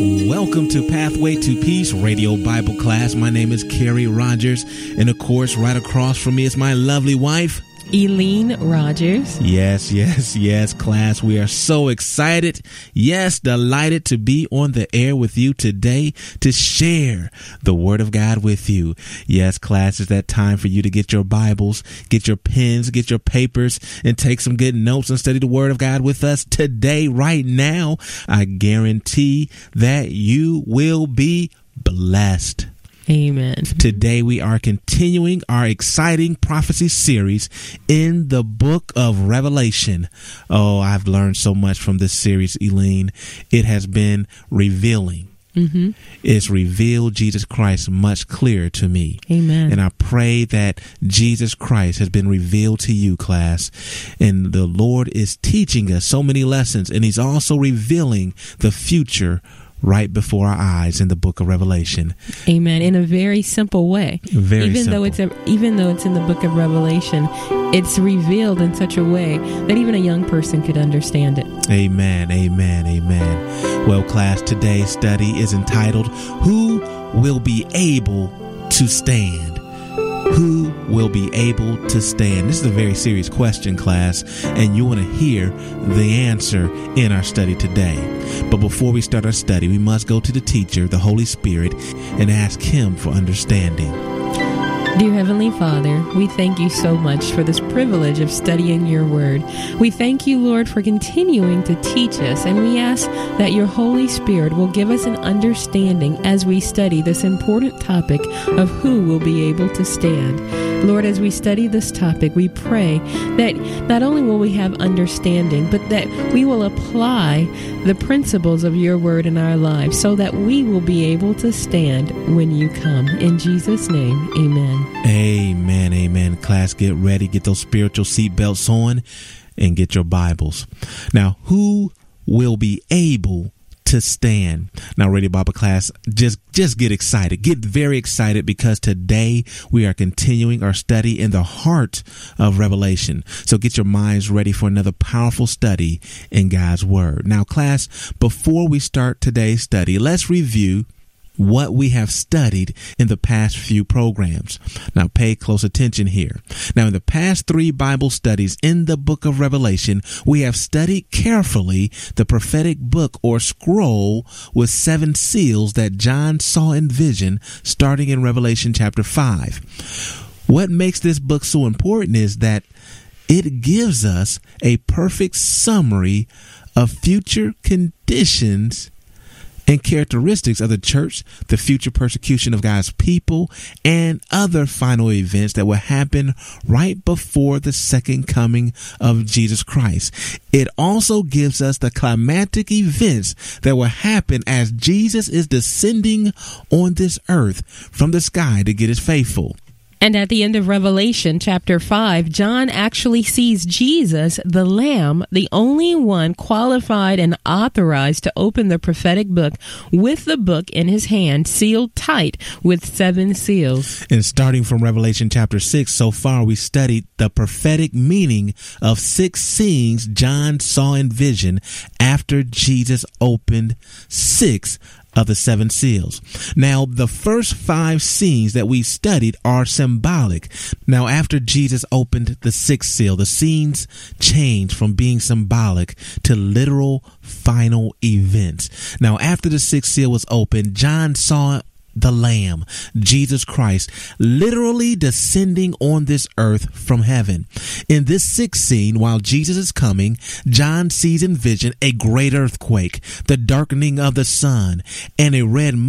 Welcome to Pathway to Peace Radio Bible Class. My name is Carrie Rogers, and of course, right across from me is my lovely wife, Eileen Rogers. Yes, class. We are so excited. Yes, delighted to be on the air with you today to share the Word of God with you. Yes, class, it's that time for you to get your Bibles, get your pens, get your papers, and take some good notes and study the Word of God with us today, right now. I guarantee that you will be blessed. Amen. Today we are continuing our exciting prophecy series in the book of Revelation. Oh, I've learned so much from this series, Eileen. It has been revealing. It's revealed Jesus Christ much clearer to me. Amen. And I pray that Jesus Christ has been revealed to you, class. And the Lord is teaching us so many lessons, and He's also revealing the future right before our eyes in the book of Revelation. Amen. In a very simple way. Even though it's in the book of Revelation, it's revealed in such a way that even a young person could understand it. Amen. Well, class, today's study is entitled, Who Will Be Able to Stand? Who will be able to stand? This is a very serious question, class, and you want to hear the answer in our study today. But before we start our study, we must go to the teacher, the Holy Spirit, and ask Him for understanding. Dear Heavenly Father, we thank you so much for this privilege of studying your word. We thank you, Lord, for continuing to teach us, and we ask that your Holy Spirit will give us an understanding as we study this important topic of who will be able to stand. Lord, as we study this topic, we pray that not only will we have understanding, but that we will apply the principles of your word in our lives so that we will be able to stand when you come. In Jesus' name, amen. Amen. Class, get ready. Get those spiritual seatbelts on and get your Bibles. Now, who will be able to stand? Now, Radio Bible Class, just get excited. Get very excited, because today we are continuing our study in the heart of Revelation. So get your minds ready for another powerful study in God's Word. Now, class, before we start today's study, let's review what we have studied in the past few programs. Now, pay close attention here. Now, in the past 3 Bible studies in the book of Revelation, we have studied carefully the prophetic book or scroll with 7 seals that John saw in vision, starting in Revelation chapter 5. What makes this book so important is that it gives us a perfect summary of future conditions and characteristics of the church, the future persecution of God's people, and other final events that will happen right before the second coming of Jesus Christ. It also gives us the climactic events that will happen as Jesus is descending on this earth from the sky to get his faithful. And at the end of Revelation chapter 5, John actually sees Jesus, the Lamb, the only one qualified and authorized to open the prophetic book, with the book in his hand, sealed tight with 7 seals. And starting from Revelation chapter 6, so far we studied the prophetic meaning of 6 scenes John saw in vision after Jesus opened 6 of the 7 seals. Now, the first 5 scenes that we studied are symbolic. Now, after Jesus opened the 6th seal, the scenes changed from being symbolic to literal final events. Now, after the 6th seal was opened, John saw the Lamb, Jesus Christ, literally descending on this earth from heaven. In this 6th scene, while Jesus is coming, John sees in vision a great earthquake, the darkening of the sun, and a red moon